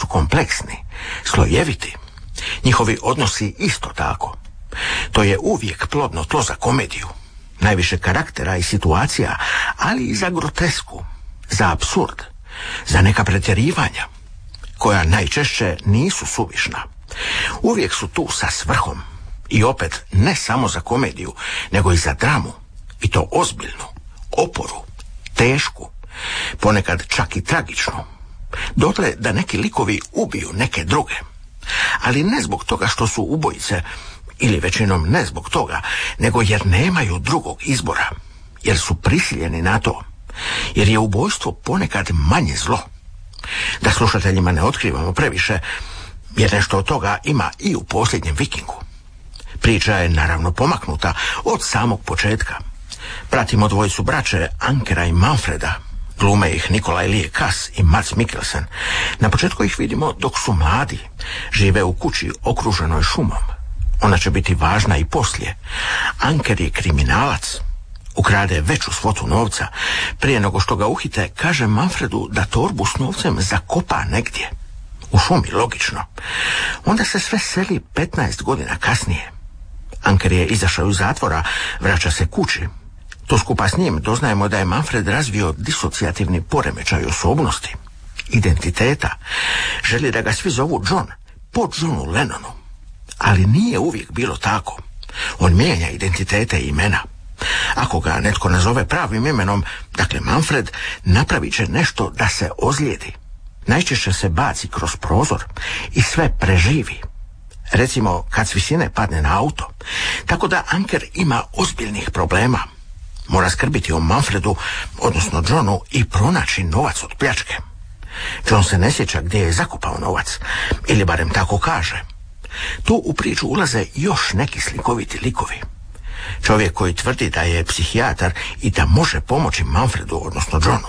kompleksni, slojeviti. Njihovi odnosi isto tako. To je uvijek plodno tlo za komediju. Najviše karaktera i situacija, ali i za grotesku, za apsurd, za neka pretjerivanja, koja najčešće nisu suvišna. Uvijek su tu sa svrhom. I opet ne samo za komediju, nego i za dramu. I to ozbiljnu, oporu, tešku, ponekad čak i tragičnu. Dotle da neki likovi ubiju neke druge. Ali ne zbog toga što su ubojice, ili većinom ne zbog toga, nego jer nemaju drugog izbora, jer su prisiljeni na to, jer je ubojstvo ponekad manje zlo. Da slušateljima ne otkrivamo previše, jer nešto od toga ima i u posljednjem Vikingu. Priča je naravno pomaknuta od samog početka. Pratimo dvojicu braće Ankera i Manfreda. Glume ih Nikolaj Lie Kass i Mads Mikkelsen. Na početku ih vidimo dok su mladi. Žive u kući okruženoj šumom. Ona će biti važna i poslije. Anker je kriminalac. Ukrade veću svotu novca. Prije nego što ga uhite, kaže Manfredu da torbu s novcem zakopa negdje. U šumi, logično. Onda se sve seli 15 godina kasnije. Anker je izašao iz zatvora, vraća se kući. To skupa s njim doznajemo da je Manfred razvio disocijativni poremećaj osobnosti, identiteta. Želi da ga svi zovu John, po Johnu Lennonu. Ali nije uvijek bilo tako. On mijenja identitete i imena. Ako ga netko nazove pravim imenom, dakle Manfred, napravit će nešto da se ozlijedi. Najčešće se baci kroz prozor i sve preživi. Recimo kad s visine padne na auto. Tako da Anker ima ozbiljnih problema. Mora skrbiti o Manfredu, odnosno Johnu, i pronaći novac od pljačke. John se ne sjeća gdje je zakopao novac, ili barem tako kaže. Tu u priču ulaze još neki slikoviti likovi. Čovjek koji tvrdi da je psihijatar i da može pomoći Manfredu, odnosno Johnu.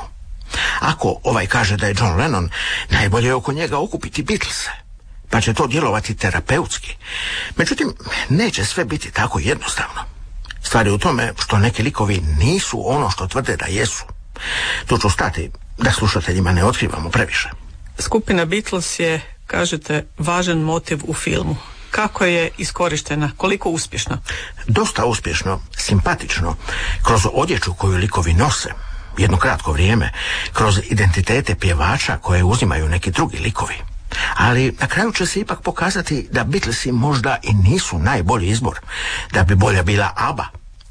Ako ovaj kaže da je John Lennon, najbolje je oko njega okupiti Beatlese, pa će to djelovati terapeutski. Međutim, neće sve biti tako jednostavno. Stvar je u tome što neki likovi nisu ono što tvrde da jesu. Tu ću stati da slušateljima ne otkrivamo previše. Skupina Beatles je, kažete, važan motiv u filmu. Kako je iskorištena? Koliko uspješno? Dosta uspješno, simpatično, kroz odjeću koju likovi nose, jedno kratko vrijeme, kroz identitete pjevača koje uzimaju neki drugi likovi. Ali na kraju će se ipak pokazati da Beatlesi možda i nisu najbolji izbor, da bi bolja bila ABBA.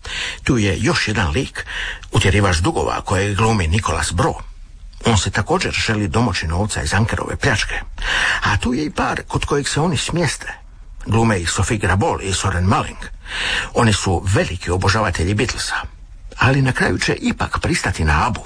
Tu je još jedan lik, utjerivač dugova koje glumi Nicholas Bro. On se također želi domoći novca iz Ankerove pljačke. A tu je i par kod kojeg se oni smjeste. Glume ih Sophie Grabol i Soren Malling. Oni su veliki obožavatelji Beatlesa, ali na kraju će ipak pristati na ABBU.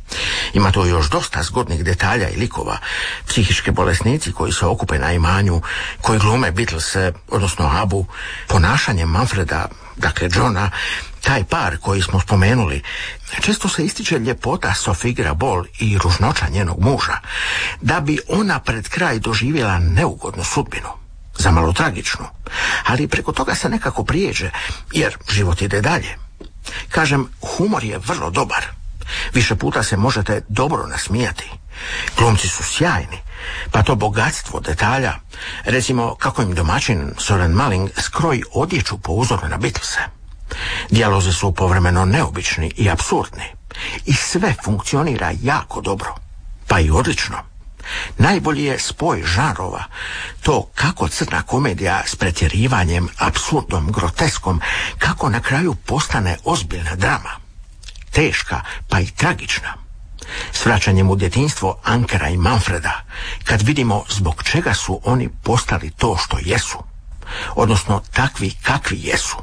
Ima tu još dosta zgodnih detalja i likova. Psihički bolesnici koji se okupe na imanju, koji glume Beatlese, odnosno ABBU, ponašanje Manfreda, dakle Johna, taj par koji smo spomenuli. Često se ističe ljepota Sophie Grabol i ružnoća njenog muža, da bi ona pred kraj doživjela neugodnu sudbinu, zamalo tragičnu, ali preko toga se nekako prijeđe, jer život ide dalje. Kažem, humor je vrlo dobar. Više puta se možete dobro nasmijati. Glumci su sjajni, pa to bogatstvo detalja, recimo kako im domaćin Soren Malling skroji odjeću po uzoru na Beatlese. Dijalozi su povremeno neobični i apsurdni i sve funkcionira jako dobro, pa i odlično. Najbolji je spoj žanrova, to kako crna komedija s pretjerivanjem, apsurdom, groteskom, kako na kraju postane ozbiljna drama. Teška, pa i tragična. S vraćanjem u djetinjstvo Ankera i Manfreda, kad vidimo zbog čega su oni postali to što jesu, odnosno takvi kakvi jesu.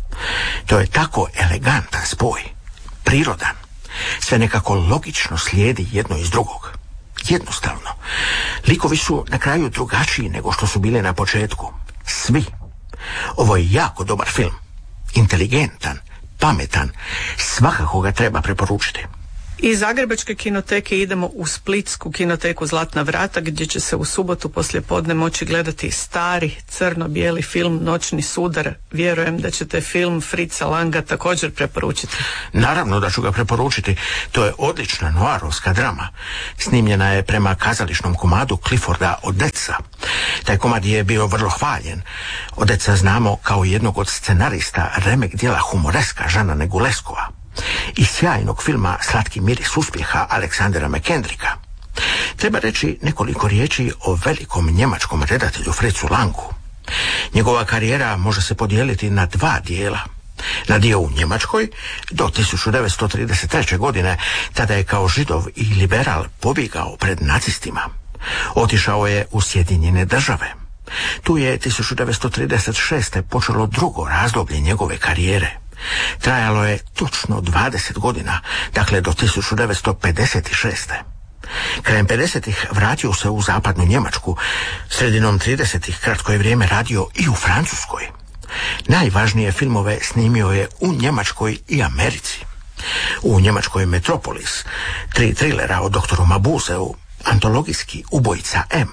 To je tako elegantan spoj, prirodan, sve nekako logično slijedi jedno iz drugog. Jednostavno, likovi su na kraju drugačiji nego što su bili na početku. Svi. Ovo je jako dobar film, inteligentan, pametan, svakako ga treba preporučiti. Iz Zagrebačke kinoteke idemo u splitsku kinoteku Zlatna vrata, gdje će se u subotu poslijepodne moći gledati stari crno-bijeli film Noćni sudar. Vjerujem da ćete film Fritza Langa također preporučiti. Naravno da ću ga preporučiti. To je odlična noarovska drama. Snimljena je prema kazališnom komadu Clifforda Odeca. Taj komad je bio vrlo hvaljen. Odeca znamo kao jednog od scenarista remek dijela humoreska Žana Neguleskova i sjajnog filma Slatki miris uspjeha Aleksandra McKendricka. Treba reći nekoliko riječi o velikom njemačkom redatelju Fritzu Langu. Njegova karijera može se podijeliti na dva dijela. Na dio u Njemačkoj do 1933. godine, tada je kao židov i liberal pobjegao pred nacistima. Otišao je u Sjedinjene države. Tu je 1936. počelo drugo razdoblje njegove karijere. Trajalo je točno 20 godina, dakle do 1956. Krajem 50-ih vratio se u zapadnu Njemačku, sredinom 30-ih kratko je vrijeme radio i u Francuskoj. Najvažnije filmove snimio je u Njemačkoj i Americi. U Njemačkoj Metropolis, 3 trilera o doktoru Mabuseu, antologijski Ubojica M.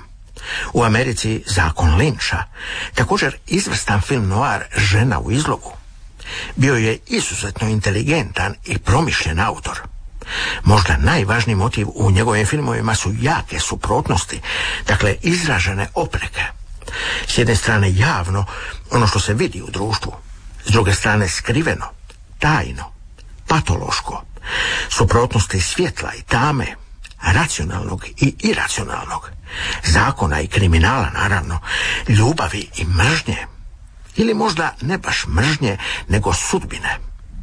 U Americi Zakon Linča, također izvrstan film noir Žena u izlogu. Bio je izuzetno inteligentan i promišljen autor. Možda najvažniji motiv u njegovim filmovima su jake suprotnosti, dakle izražene opreke. S jedne strane javno, ono što se vidi u društvu, s druge strane skriveno, tajno, patološko, suprotnosti svjetla i tame, racionalnog i iracionalnog, zakona i kriminala naravno, ljubavi i mržnje, ili možda ne baš mržnje, nego sudbine.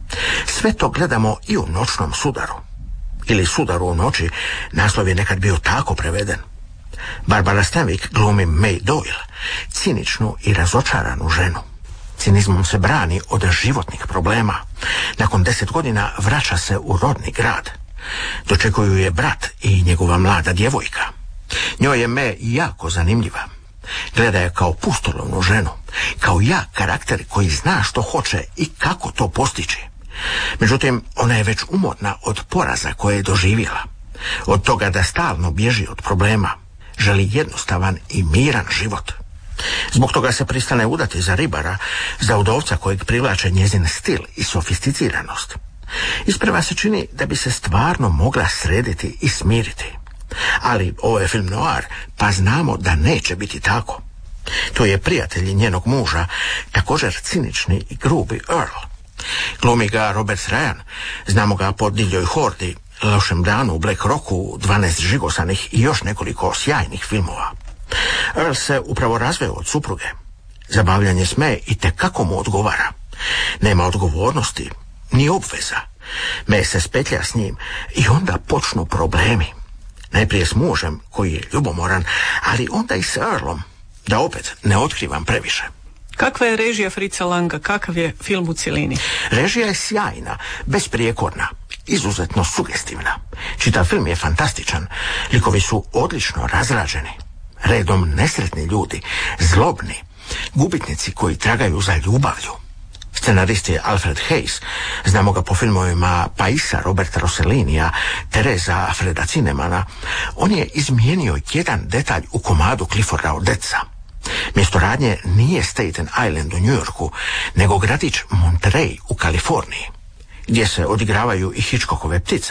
Sve to gledamo i u Noćnom sudaru. Ili Sudaru u noći, naslov je nekad bio tako preveden. Barbara Stanwyck glumi May Doyle, ciničnu i razočaranu ženu. Cinizmom se brani od životnih problema. Nakon 10 godina vraća se u rodni grad. Dočekuju je brat i njegova mlada djevojka. Njoj je May jako zanimljiva. Gleda je kao pustolovnu ženu, kao jak karakter koji zna što hoće i kako to postići. Međutim, ona je već umorna od poraza koje je doživjela. Od toga da stalno bježi od problema. Želi jednostavan i miran život. Zbog toga se pristane udati za ribara, za udovca kojeg privlače njezin stil i sofisticiranost. Isprva se čini da bi se stvarno mogla srediti i smiriti. Ali ovo je film noir, pa znamo da neće biti tako. To je prijatelj njenog muža, također cinični i grubi Earl. Glumi ga Robert Ryan, znamo ga po Divljoj hordi, Lošem danu, u Black Rocku, 12 žigosanih i još nekoliko sjajnih filmova. Earl se upravo razveo od supruge. Zabavljanje s May itekako mu odgovara. Nema odgovornosti, ni obveza. May se spetlja s njim i onda počnu problemi. Najprije s mužem, koji je ljubomoran, ali onda i s Earlom, da opet ne otkrivam previše. Kakva je režija Fritza Langa? Kakav je film u cjelini? Režija je sjajna, besprijekorna, izuzetno sugestivna. Čitav film je fantastičan. Likovi su odlično razrađeni. Redom nesretni ljudi, zlobni, gubitnici koji tragaju za ljubavlju. Scenarist je Alfred Hayes, znamo ga po filmovima Paisa Roberta Rossellinija, Tereza Freda Cinemana. On je izmijenio jedan detalj u komadu Clifforda Odeca. Mjesto radnje nije Staten Island u New Yorku, nego gradić Monterey u Kaliforniji, gdje se odigravaju i Hitchcockove Ptice.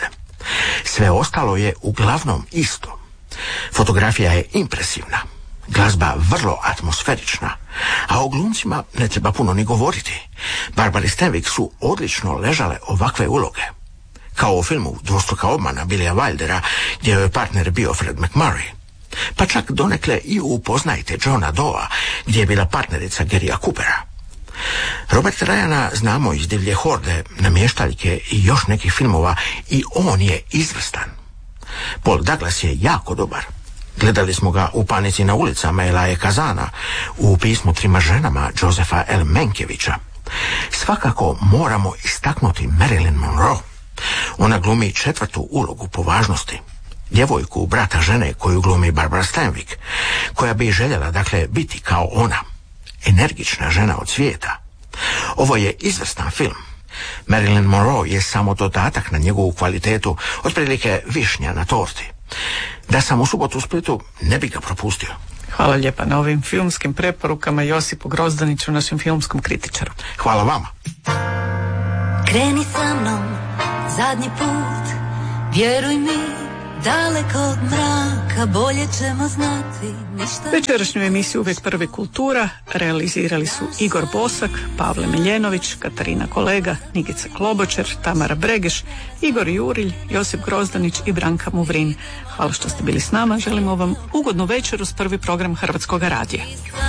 Sve ostalo je uglavnom isto. Fotografija je impresivna, glazba vrlo atmosferična, a o glumcima ne treba puno ni govoriti. Barbari Stanwyck su odlično ležale ovakve uloge. Kao u filmu Dvostruka obmana Billya Wildera, gdje joj partner bio Fred MacMurray. Pa čak donekle i Upoznajte Johna Doa, gdje je bila partnerica Garya Coopera. Robert Ryana znamo iz Divlje horde, Namještaljke i još nekih filmova i on je izvrstan. Paul Douglas je jako dobar. Gledali smo ga u Panici na ulicama Elaje Kazana, u Pismu trima ženama Josefa L. Menkevića. Svakako moramo istaknuti Marilyn Monroe. Ona glumi 4. ulogu po važnosti. Djevojku brata žene koju glumi Barbara Stanwyck, koja bi željela dakle biti kao ona. Energična žena od svijeta. Ovo je izvrstan film. Marilyn Monroe je samo dodatak na njegovu kvalitetu, otprilike višnja na torti. Da sam u subotu u Splitu, ne bi ga propustio. Hvala lijepa na ovim filmskim preporukama Josipu Grozdaniću, našem filmskom kritičaru. Hvala vama. Kreni sa mnom zadnji put, vjeruj mi, daleko od mraka, bolje ćemo znati ništa. Večerašnju emisiju Uvijek prvi kultura realizirali su Igor Bosak, Pavle Miljenović, Katarina Kolega, Nikica Klobočer, Tamara Bregeš, Igor Jurilj, Josip Grozdanić i Branka Muvrin. Hvala što ste bili s nama, želimo vam ugodnu večeru s prvi program Hrvatskoga radija.